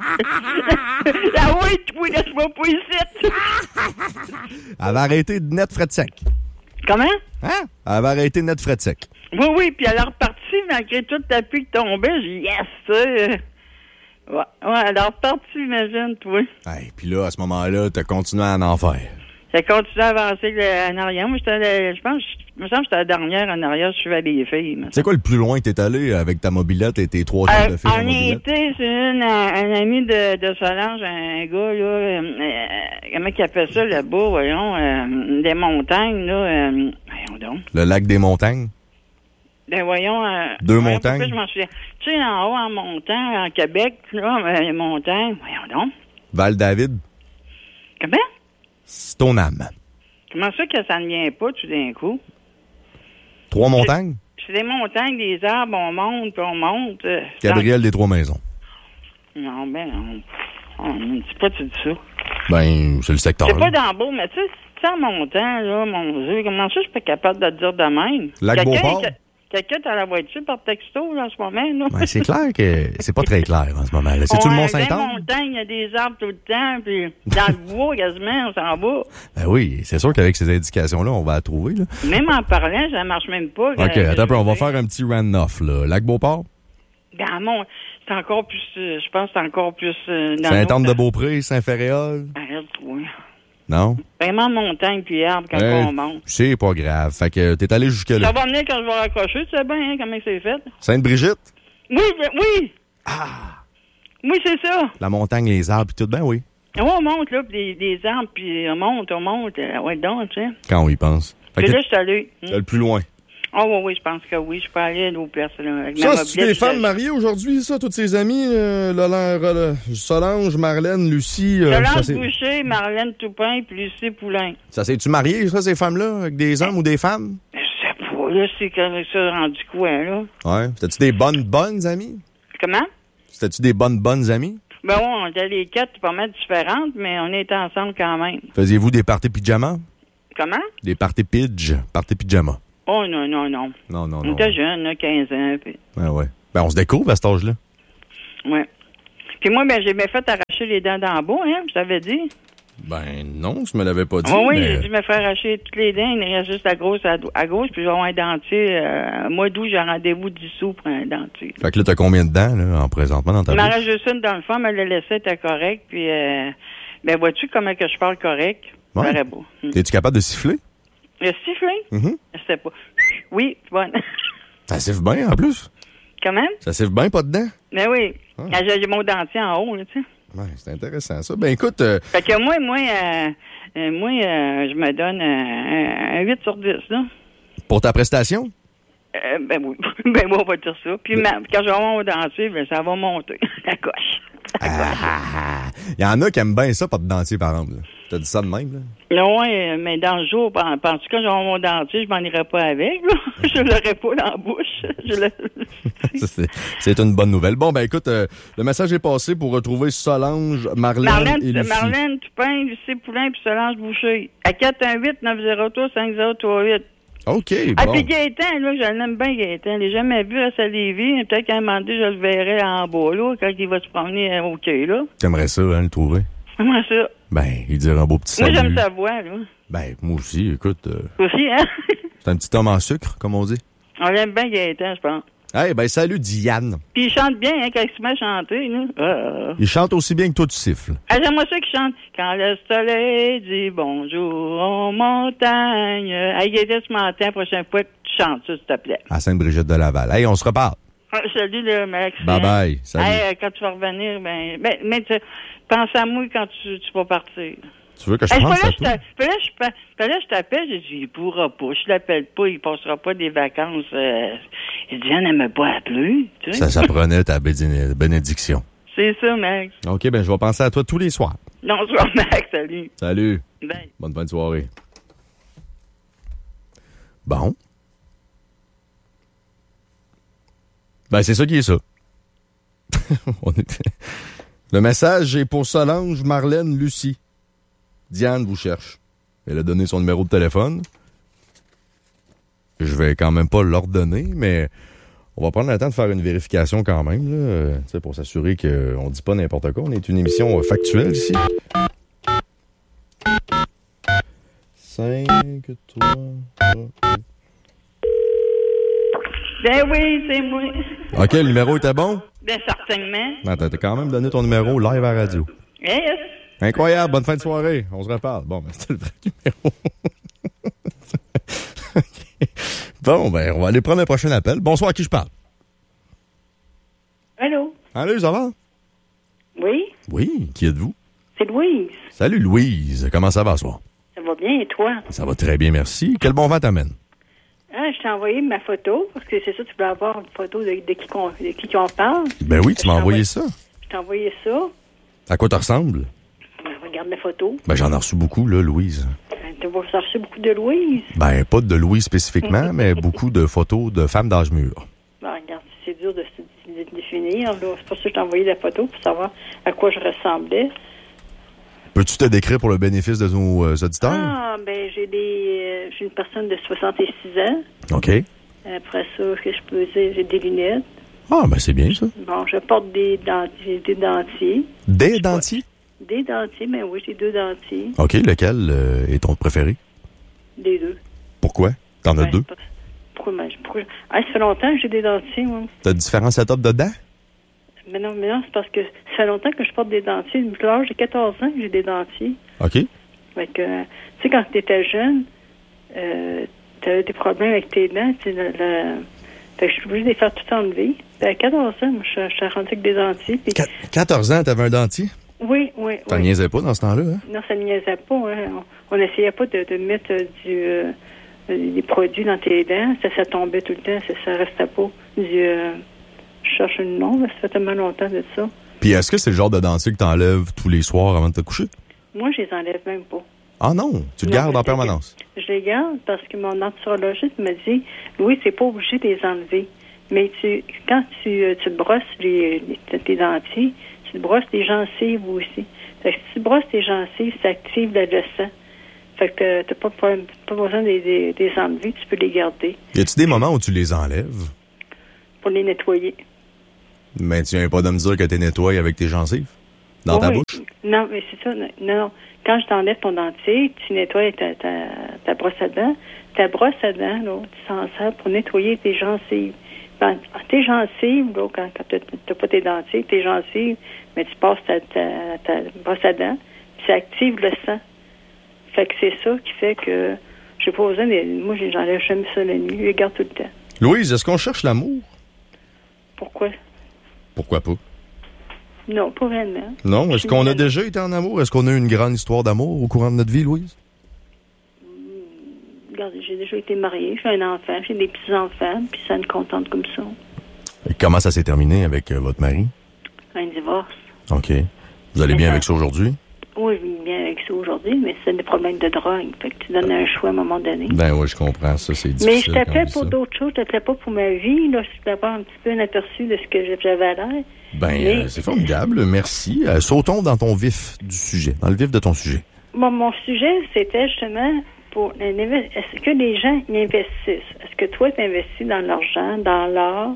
Ah oui, toi, laisse-moi pas ici. Elle va arrêter de net frais de sec. Comment? Hein? Elle va arrêter de net frais de sec. Oui, oui, puis elle est repartie, malgré tout le tapis qui tombait. J'ai dit, yes, ça. euh. Ouais, ouais, elle est repartie, imagine, toi. Hey, puis là, à ce moment-là, t'as continué à en faire. J'ai continué à avancer le- en arrière. Moi, j'étais, la- je pense, je me semble que j'étais la dernière en arrière, je suivais les filles. C'est quoi le plus loin que t'es allé avec ta mobilette et tes trois chars Euh, de filles en on mobilette? était sur une, un ami de, de Solange, un gars, là, euh, euh, comment il appelle ça, là-bas, voyons, euh, des montagnes, là, euh, voyons donc. Le lac des montagnes? Ben, voyons. Euh, Deux voyons, montagnes? pourquoi je m'en souviens. Tu sais, en haut, en montant, en Québec, là, euh, les montagnes, voyons donc. Val-David? Comment? Stoneham. Comment ça que ça ne vient pas tout d'un coup? Trois montagnes? C'est des montagnes, des arbres, on monte, puis on monte. euh, Gabriel des Trois-Maisons. Non, ben, on, on ne dit pas, tu dis ça. Ben, c'est le secteur. C'est là. pas dans beau, mais tu sais, c'est en montant, là, mon Dieu, comment ça je suis pas capable de te dire de même? Lac Quelqu'un- Beauport? que- Quelqu'un est à la voiture par texto, là, en ce moment, là. Ouais, c'est clair que c'est pas très clair en ce moment. là. C'est-tu le Ouais, Mont-Saint-Anne? dans les montagnes, il y a des arbres tout le temps, puis dans le bois, quasiment, on s'en va. Ben oui, c'est sûr qu'avec ces indications-là, on va la trouver. Là. Même en parlant, ça marche même pas. OK, attends un peu, on va faire un petit run-off. là. Lac Beauport? Dans mon... C'est encore plus... euh, je pense que c'est encore plus... Euh, dans Saint-Anne-de-Beaupré, Saint-Féréol? Arrête, oui. Non? Vraiment montagne puis arbre quand Hey, on monte. c'est pas grave. Fait que t'es allé jusque-là. Ça va venir quand je vais raccrocher, tu sais bien, hein, comment c'est fait? Sainte-Brigitte? Oui, ben, oui! Ah! Oui, c'est ça. La montagne, les arbres, puis tout, ben oui. On monte, là, puis des, des arbres, puis on monte, on monte. Euh, ouais, donc, tu sais. Quand on y pense. Fait Puis que là, je suis allé. t'es le plus loin. Oh, oui, oui, je pense que oui. Je peux aller à nos places, là. Avec ma Ça, mobilette, c'est-tu des je- femmes mariées aujourd'hui, ça? Toutes ses amies? Euh, Lola- Rola- Solange, Marlène, Lucie... euh, ça, Solange c'est- Boucher, Marlène Toupin, puis Lucie Poulain. ça s'est-tu marié, ça, ces femmes-là? Avec des hommes ou des femmes? Je sais pas, là, c'est comme ça rendu quoi, là? Ouais. C'était-tu des bonnes, bonnes amies? Comment? C'était-tu des bonnes, bonnes amies? Ben, ouais, on était les quatre pas mal différentes, mais on était ensemble quand même. Faisiez-vous des parties pyjama? Comment? Des parties pidge, parties pyjama. Oh, non, non, non. Non, non, On non. était jeunes, là, quinze ans, puis... Ouais, ouais. Ben, on se découvre à cet âge-là. Ouais. Puis moi, ben, j'ai bien fait arracher les dents d'en bas, hein, je t'avais dit. Ben, non, tu me l'avais pas dit. Oui, oui, mais- j'ai dû me faire arracher toutes les dents. Il me reste juste la grosse à, do- à gauche, puis je vais avoir un dentier. Euh, mois d'août, j'ai rendez-vous dix sous pour un dentier. Fait que là, t'as combien de dents, là, en présentement, dans ta Il m'en bouche? reste juste une dans le fond, mais le laissait était correct. Puis, euh, ben, vois-tu comment que je parle correct? Ouais. Ça paraît beau. Hmm. Es-tu capable de siffler? Le sifflet? Mhm. C'était pas. Oui, c'est bon. Ça siffle bien, en plus. Comment? Ça siffle bien, pas dedans. Ben oui. Ah. Ah, J'ai j'ai mon dentier en haut, là, tu sais. Ouais, c'est intéressant, ça. Ben, écoute, euh, Fait que moi, moi, euh, euh, moi, euh, je me donne un, un huit sur dix, là. pour ta prestation, Euh, ben oui. Ben oui, on va dire ça. Puis ma- quand je vais avoir mon dentier, ben ça va monter. La coche. il y en a qui aiment bien ça, pas de dentier, par exemple. là. T'as dit ça de même, là? Non, ouais, mais dans le jour, pen- penses-tu que j'ai mon dentier, je m'en irai pas avec, là? Je l'aurais pas dans la bouche. Je le... Ça, c'est- C'est une bonne nouvelle. Bon, ben écoute, euh, le message est passé pour retrouver Solange, Marlène, Marlène, et Lucie. Marlène Toupin, Lucie Poulain puis Solange Boucher. À quatre un huit neuf zéro trois cinq zéro trois huit. OK, Ah, bon. puis Gaëtan, là, je l'aime bien, Gaëtan. Je l'ai jamais vu à sa Lévis. Peut-être qu'à un moment donné, je le verrai en bas, là, quand il va se promener euh, au quai, là. T'aimerais ça, hein, le trouver? Comment ça? Ben, il dirait un beau petit Moi, salut. j'aime sa voix, là. Ben, moi aussi, écoute, euh, Aussi, hein? c'est un petit homme en sucre, comme on dit. On l'aime bien, Gaëtan, je pense. Hey, ben salut, Diane. Puis il chante bien, hein, quand il se met à chanter, là. Ah. Il chante aussi bien que toi, tu siffles. Ah, j'aime ça qu'il chante. Quand le soleil dit bonjour aux montagnes. Hey, Gaëtan, ce matin, la prochaine fois que tu chantes ça, s'il te plaît. À Sainte-Brigitte de Laval. Hey, on se reparle. Ah, salut, le Max. Bye bye. Salut. Hey, euh, quand tu vas revenir, ben, ben, mais tu pense à moi quand tu, tu vas partir. Tu veux que je Hey, pense là, à je toi? t'a- puis là, je pa- puis là, je t'appelle, j'ai dit, il pourra pas. Je l'appelle pas, il passera pas des vacances. Euh, il dit, elle m'a pas appelé. Tu sais? Ça, ça prenait ta bédine- bénédiction. C'est ça, Max. OK, ben je vais penser à toi tous les soirs. Non, je vois, Max, salut. Salut. Bye. Bonne fin de soirée. Bon. Ben, c'est ça qui est ça. On est- Le message est pour Solange, Marlène, Lucie. Diane vous cherche. Elle a donné son numéro de téléphone. Je vais quand même pas l'ordonner, mais on va prendre le temps de faire une vérification quand même, là, euh, pour s'assurer qu'on dit pas n'importe quoi. On est une émission factuelle ici. cinq, trois, trois. Ben oui, c'est moi. OK, le numéro était bon? Ben certainement. Attends, t'as quand même donné ton numéro live à la radio. Yes. Incroyable, bonne fin de soirée. On se reparle. Bon, ben c'était le vrai numéro. Okay. Bon, ben on va aller prendre un prochain appel. Bonsoir, à qui je parle? Allô? Allô, ça va? Oui? Oui, qui êtes-vous? C'est Louise. Salut Louise, comment ça va ce soir? Ça va bien, et toi? Ça va très bien, merci. Quel bon vent t'amène? Ah, je t'ai envoyé ma photo, parce que c'est ça, tu voulais avoir une photo de, de qui qu'on de qui qu'on parle. Ben oui, tu m'as envoyé ça. Je t'ai envoyé ça. À quoi tu ressembles? Ben, regarde la photo. Ben j'en ai reçu beaucoup, là, Louise. Tu vas chercher beaucoup de Louise. Ben, pas de Louise spécifiquement, mais beaucoup de photos de femmes d'âge mûr. Ben, regarde, c'est dur de se de, de définir. Là. C'est pour ça que je t'ai envoyé la photo, pour savoir à quoi je ressemblais. Peux-tu te décrire pour le bénéfice de nos euh, auditeurs? Ah, ben, j'ai des. Euh, j'ai une personne de soixante-six ans. OK. Après ça, ce que je peux dire, j'ai des lunettes. Ah, ben c'est bien, ça. Bon, je porte des dentiers. Des dentiers. Des dentiers? Des dentiers, ben oui, j'ai deux dentiers. OK, lequel euh, est ton préféré? Des deux. Pourquoi? T'en as Ben, deux? pas- Pourquoi, ben, pourquoi... Ah, ça fait longtemps que j'ai des dentiers, moi. T'as différents setups de dents? Mais non, mais non, c'est parce que ça fait longtemps que je porte des dentiers. Depuis l'âge de quatorze ans que j'ai des dentiers. OK. Fait que, euh, tu sais, quand tu étais jeune, euh, tu avais des problèmes avec tes dents. Tu sais, le- le- Fait que je suis obligée de les faire tout enlever. Puis à quatorze ans, moi, je je suis rendue avec des dentiers. Puis... Qu- quatorze ans, t'avais un dentier? Oui, oui, T'en oui. niaisais pas dans ce temps-là, hein? Non, ça ne niaisait pas. Hein. On n'essayait pas de, de mettre euh, du, euh, euh, des produits dans tes dents. Ça, ça tombait tout le temps. Ça, ça restait pas. Du, euh, je cherche une nom, mais ça fait tellement longtemps de ça. Puis est-ce que c'est le genre de dentier que t'enlèves tous les soirs avant de te coucher? Moi, je les enlève même pas. Ah non, tu le Non, gardes je en les permanence. Je les garde parce que mon denturologiste me dit, Louis, c'est pas obligé de les enlever. Mais tu, quand tu, euh, tu brosses les, les- tes dentiers, tu brosses tes gencives aussi. Fait que si tu brosses tes gencives, ça active le sang. Fait que t'as pas, pas, pas besoin de les, de les enlever, tu peux les garder Y a-tu des moments où tu les enlèves? pour les nettoyer. Mais tu viens pas de me dire que tu nettoies avec tes gencives? Dans ta Oui. bouche? Non, mais c'est ça. Non, non. Quand je t'enlève ton dentier, tu nettoies ta, ta, ta brosse à dents. Ta brosse à dents, là, tu s'en sers pour nettoyer tes gencives. Ben, tes gencives, là, quand, quand tu n'as pas tes dentiers, tes gencives, mais tu passes ta, ta, ta brosse à dents, puis ça active le sang. Fait que c'est ça qui fait que j'ai pas besoin de... Moi, j'enlève jamais ça la nuit. Je les garde tout le temps. Louise, est-ce qu'on cherche l'amour? Pourquoi? Pourquoi pas? Non, pas vraiment. Non? Est-ce Je qu'on a suis- déjà été en amour? Est-ce qu'on a eu une grande histoire d'amour au courant de notre vie, Louise? Regarde, j'ai déjà été mariée, j'ai un enfant, j'ai des petits-enfants, puis ça me contente comme ça. Et comment ça s'est terminé avec euh, votre mari? Un divorce. OK. Vous allez bien avec ça aujourd'hui? Oui, je vis bien avec ça aujourd'hui, mais c'est des problèmes de drogue. Fait que tu donnes un choix à un moment donné. Ben oui, je comprends ça, c'est difficile. Mais je t'appelais quand on dit pour ça. d'autres choses, je t'appelais pas pour ma vie, là. Je voulais avoir un petit peu un aperçu de ce que j'avais à l'air. Ben, Mais- euh, c'est formidable, merci. Euh, sautons dans ton vif du sujet, dans le vif de ton sujet. Bon, mon sujet, c'était justement pour l'invest- est-ce que les gens y investissent? Est-ce que toi, tu investis dans l'argent, dans l'art?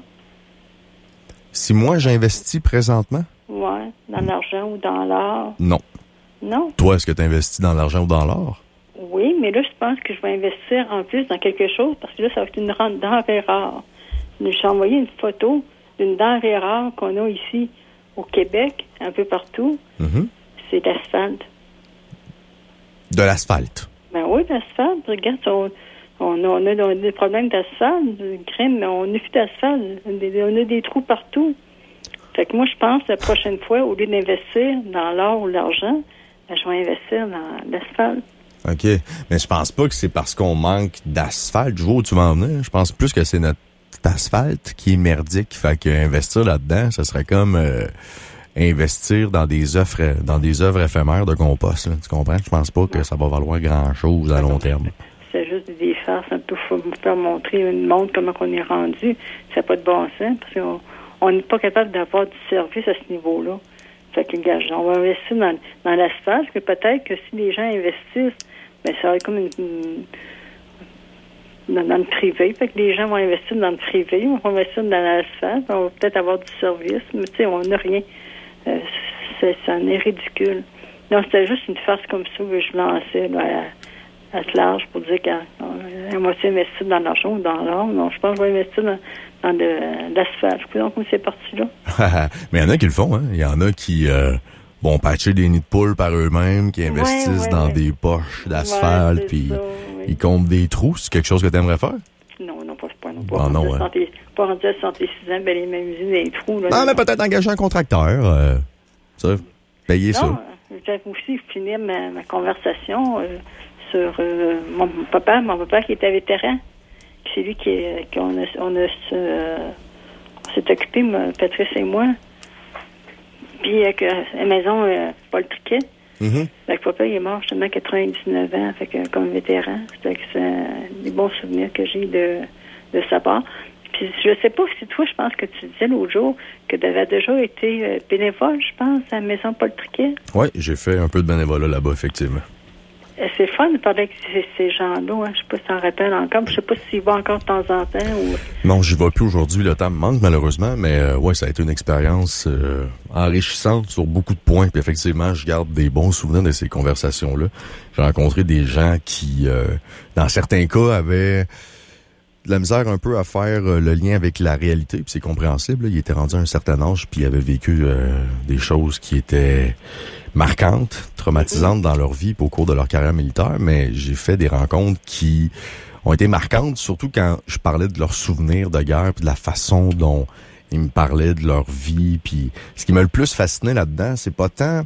Si moi, j'investis présentement, Ouais, dans l'argent ou dans l'art? non. Non? Toi, est-ce que tu investis dans l'argent ou dans l'or? Oui, mais là, je pense que je vais investir en plus dans quelque chose parce que là, ça va être une ren- denrée rare. Je t'ai envoyé une photo d'une denrée rare qu'on a ici au Québec, un peu partout. Mhm. C'est l'asphalte. De l'asphalte. Ben oui, l'asphalte. Regarde, on, on, a, on, a, on a des problèmes d'asphalte, de crème, mais on a plus d'asphalte. On a des trous partout. Fait que moi, je pense, la prochaine fois, au lieu d'investir dans l'or ou l'argent, ben, je vais investir dans l'asphalte. OK. Mais je pense pas que c'est parce qu'on manque d'asphalte. Je vois où tu vas en venir. Je pense plus que c'est notre asphalte qui est merdique. Fait que investir là-dedans, ça serait comme euh, investir dans des œuvres dans des œuvres éphémères de compost. Là. Tu comprends? Je pense pas que ça va valoir grand-chose à long terme. C'est juste des farces un peu pour vous faire montrer une montre comment on est rendu. Ça n'a pas de bon sens parce qu'on on n'est pas capable d'avoir du service à ce niveau-là. Fait que, gage, on va investir dans, dans l'asphalte, mais peut-être que si les gens investissent, ben, ça va être comme une, une, dans, dans le privé. Fait que les gens vont investir dans le privé, on va investir dans l'asphalte, on va peut-être avoir du service, mais tu sais, on n'a rien. Euh, c'est, ça en est ridicule. Non, c'était juste une farce comme ça que je lançais là, à, à large pour dire qu'on va investir dans l'argent ou dans l'or. Non, je pense qu'on va investir dans, dans de, l'asphalte. Donc, c'est parti là. Mais il y en a qui le font, hein. Il y en a qui euh, vont patcher des nids de poules par eux-mêmes, qui investissent ouais, ouais, dans ouais. des poches d'asphalte, ouais, puis oui. ils comblent des trous. C'est quelque chose que tu aimerais faire? Non, non, pas, pas, non, pas, ah, non, rendu ouais. pas rendu à soixante-six ans, ben les mêmes usines, des trous. Là, non, là, mais peut-être engager un contracteur, euh, ça, payer non, ça. Je vais aussi finir ma, ma conversation euh, sur euh, mon papa, mon papa qui était vétéran. C'est lui qui, qu'on a, on a, euh, on s'est occupé, moi, Patrice et moi. Puis avec euh, la maison euh, Paul Triquet. Mm-hmm. Fait que papa il est mort justement à quatre-vingt-dix-neuf ans, fait que, comme vétéran. Fait que c'est des bons souvenirs que j'ai de, de sa part. Puis je sais pas si toi, je pense que tu disais l'autre jour que tu avais déjà été euh, bénévole, je pense, à la maison Paul Triquet. Oui, j'ai fait un peu de bénévolat là-bas, effectivement. Euh, c'est fun de parler avec ces, ces gens-là. Hein. Je sais pas si tu en rappelles encore. Je sais pas s'ils vont encore de temps en temps. Ou... Non, j'y vais plus aujourd'hui. Le temps me manque, malheureusement. Mais euh, ouais, ça a été une expérience euh, enrichissante sur beaucoup de points. Puis effectivement, je garde des bons souvenirs de ces conversations-là. J'ai rencontré des gens qui, euh, dans certains cas, avaient de la misère un peu à faire euh, le lien avec la réalité, puis c'est compréhensible. Là. Il était rendu à un certain âge, puis il avait vécu euh, des choses qui étaient marquantes, traumatisantes dans leur vie, puis au cours de leur carrière militaire. Mais j'ai fait des rencontres qui ont été marquantes, surtout quand je parlais de leurs souvenirs de guerre, puis de la façon dont ils me parlaient de leur vie. Puis ce qui m'a le plus fasciné là-dedans, c'est pas tant,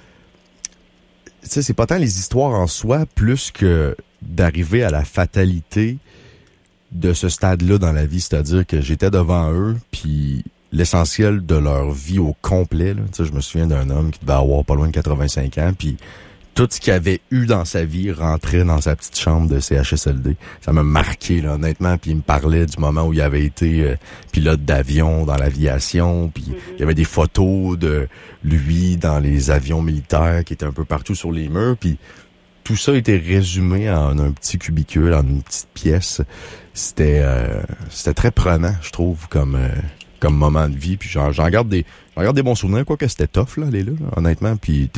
tu sais, c'est pas tant les histoires en soi, plus que d'arriver à la fatalité de ce stade-là dans la vie, c'est-à-dire que j'étais devant eux, puis l'essentiel de leur vie au complet, là, tu sais, je me souviens d'un homme qui devait avoir pas loin de quatre-vingt-cinq ans, puis tout ce qu'il avait eu dans sa vie rentrait dans sa petite chambre de C H S L D. Ça m'a marqué, là, honnêtement, puis il me parlait du moment où il avait été euh, pilote d'avion dans l'aviation, puis mm-hmm. il y avait des photos de lui dans les avions militaires qui étaient un peu partout sur les murs, puis tout ça était résumé en un petit cubicule, en une petite pièce. C'était euh, c'était très prenant, je trouve, comme euh, comme moment de vie. Puis j'en, j'en garde des j'en garde des bons souvenirs, quoi que c'était tough là, aller là, honnêtement. Puis